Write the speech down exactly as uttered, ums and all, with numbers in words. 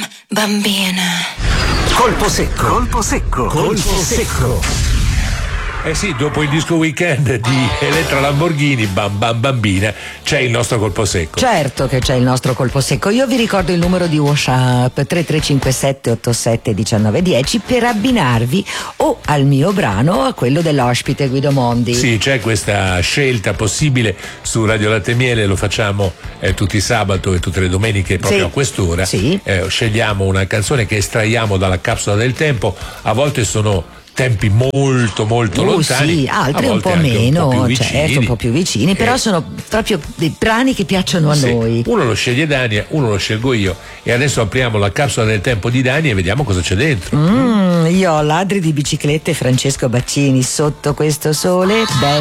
bambina. Colpo secco, colpo secco, colpo secco. Eh sì, dopo il disco Weekend di Elettra Lamborghini, Bam Bam Bambina, c'è il nostro colpo secco. Certo che c'è il nostro colpo secco. Io vi ricordo il numero di WhatsApp tre tre cinque sette otto sette uno nove uno zero per abbinarvi o al mio brano o a quello dell'ospite Guido Mondi. Sì, c'è questa scelta possibile su Radio Latte e Miele, lo facciamo eh, tutti i sabato e tutte le domeniche proprio Sì. a quest'ora. Sì. Eh, scegliamo una canzone che estraiamo dalla capsula del tempo, a volte sono tempi molto molto Uh, lontani, sì, altri a un volte po' anche meno, un po' più vicini. certo, un po' più vicini, però Eh, sono proprio dei brani che piacciono a sì. noi. Uno lo sceglie Dania, uno lo scelgo io, e adesso apriamo la capsula del tempo di Dania e vediamo cosa c'è dentro. Mm, io ho ladri di biciclette Francesco Baccini, Sotto questo sole, bello.